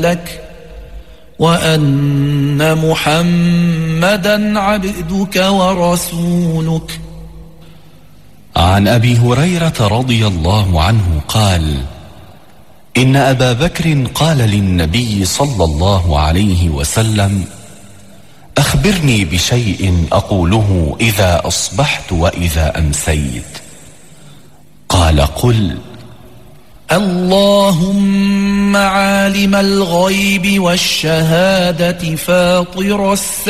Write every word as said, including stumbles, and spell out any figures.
لك وأن محمدا عبدك ورسولك. عن أبي هريرة رضي الله عنه قال: إن أبا بكر قال للنبي صلى الله عليه وسلم: أخبرني بشيء أقوله إذا أصبحت وإذا أمسيت. قال: قل: اللهم عالم الغيب والشهادة فاطر السماوات